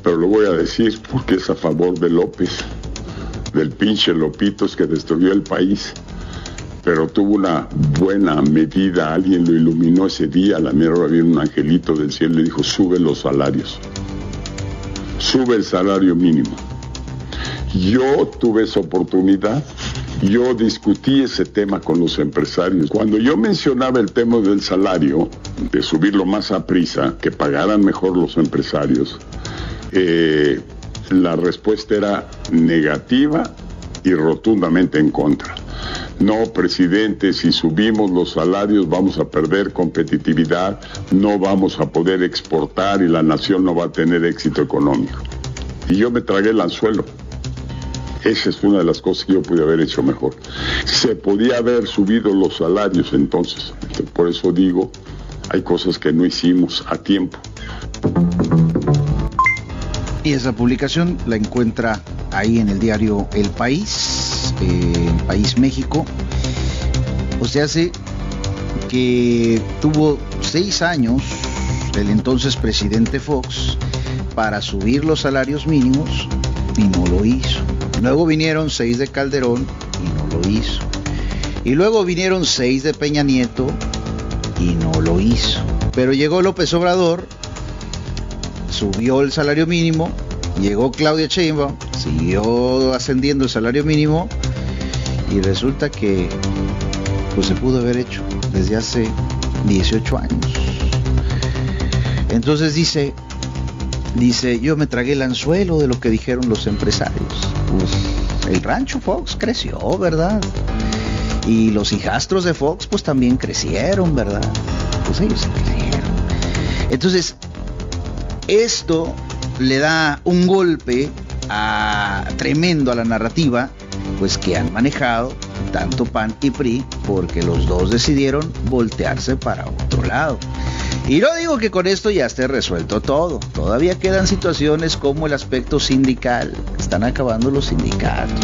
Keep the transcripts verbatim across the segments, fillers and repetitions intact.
pero lo voy a decir porque es a favor de López, del pinche Lopitos que destruyó el país. Pero tuvo una buena medida, alguien lo iluminó ese día, a la mera hora vino un angelito del cielo y le dijo, sube los salarios, sube el salario mínimo. Yo tuve esa oportunidad, yo discutí ese tema con los empresarios. Cuando yo mencionaba el tema del salario, de subirlo más a prisa, que pagaran mejor los empresarios, eh, la respuesta era negativa y rotundamente en contra. No, presidente, si subimos los salarios vamos a perder competitividad, no vamos a poder exportar y la nación no va a tener éxito económico. Y yo me tragué el anzuelo. Esa es una de las cosas que yo pude haber hecho mejor. Se podía haber subido los salarios entonces. Por eso digo, hay cosas que no hicimos a tiempo. Y esa publicación la encuentra ahí en el diario El País, eh, El País México. O sea, hace que tuvo seis años el entonces presidente Fox para subir los salarios mínimos y no lo hizo. Luego vinieron seis de Calderón y no lo hizo. Y luego vinieron seis de Peña Nieto y no lo hizo. Pero llegó López Obrador, subió el salario mínimo, llegó Claudia Sheinbaum, siguió ascendiendo el salario mínimo y resulta que pues se pudo haber hecho desde hace dieciocho años. Entonces dice, dice, yo me tragué el anzuelo de lo que dijeron los empresarios. Pues el rancho Fox creció, ¿verdad? Y los hijastros de Fox pues también crecieron, ¿verdad? Pues ellos crecieron. Entonces, esto le da un golpe a, tremendo a la narrativa pues que han manejado tanto P A N y P R I, porque los dos decidieron voltearse para otro lado. Y no digo que con esto ya esté resuelto todo, todavía quedan situaciones como el aspecto sindical, están acabando los sindicatos,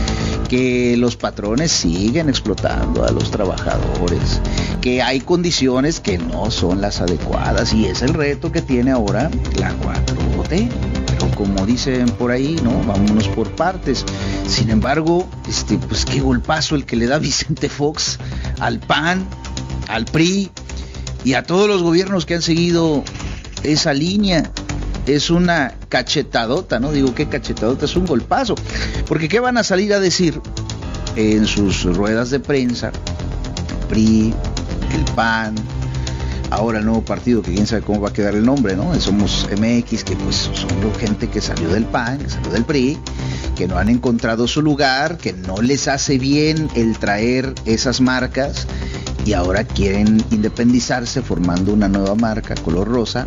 que los patrones siguen explotando a los trabajadores, que hay condiciones que no son las adecuadas y es el reto que tiene ahora la cuatro T. Pero como dicen por ahí, no, vámonos por partes. Sin embargo, este, pues qué golpazo el que le da Vicente Fox al P A N, al P R I y a todos los gobiernos que han seguido esa línea. Es una cachetadota, ¿no? Digo, ¿qué cachetadota? Es un golpazo. Porque ¿qué van a salir a decir en sus ruedas de prensa? El P R I, el P A N, ahora el nuevo partido, que quién sabe cómo va a quedar el nombre, ¿no? Somos M X, que pues son gente que salió del P A N, que salió del P R I, que no han encontrado su lugar, que no les hace bien el traer esas marcas, y ahora quieren independizarse formando una nueva marca color rosa,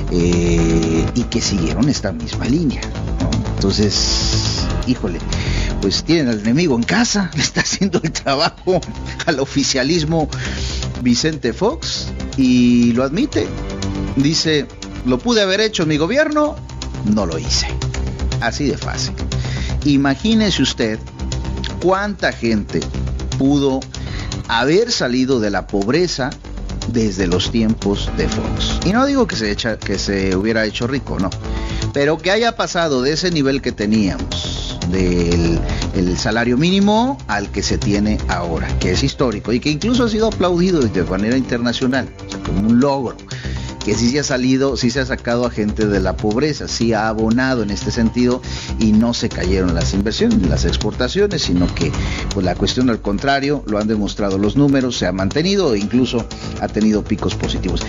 eh, y que siguieron esta misma línea, ¿no? Entonces, híjole, pues tienen al enemigo en casa, le está haciendo el trabajo al oficialismo Vicente Fox, y lo admite, dice, lo pude haber hecho en mi gobierno, no lo hice, así de fácil. Imagínese usted cuánta gente pudo haber salido de la pobreza desde los tiempos de Fox. Y no digo que se, echa, que se hubiera hecho rico, no, pero que haya pasado de ese nivel que teníamos, del el salario mínimo al que se tiene ahora, que es histórico y que incluso ha sido aplaudido de manera internacional, o sea, como un logro, que sí se ha salido, sí se ha sacado a gente de la pobreza, sí ha abonado en este sentido y no se cayeron las inversiones, las exportaciones, sino que pues la cuestión al contrario, lo han demostrado los números, se ha mantenido e incluso ha tenido picos positivos.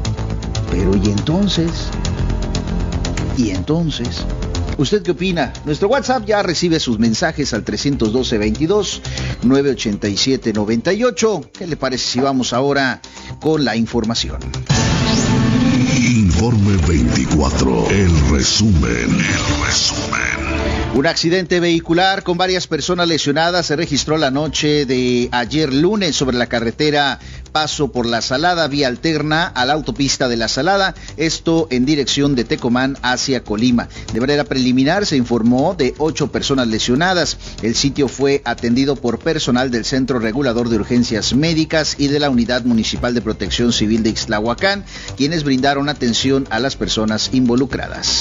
Pero ¿y entonces? ¿Y entonces? ¿Usted qué opina? Nuestro WhatsApp ya recibe sus mensajes al trescientos doce, veintidós, novecientos ochenta y siete, noventa y ocho. ¿Qué le parece si vamos ahora con la información? Informe veinticuatro, el resumen, el resumen. Un accidente vehicular con varias personas lesionadas se registró la noche de ayer lunes sobre la carretera Paso por La Salada, vía alterna a la autopista de La Salada, esto en dirección de Tecomán hacia Colima. De manera preliminar se informó de ocho personas lesionadas. El sitio fue atendido por personal del Centro Regulador de Urgencias Médicas y de la Unidad Municipal de Protección Civil de Ixtlahuacán, quienes brindaron atención a las personas involucradas.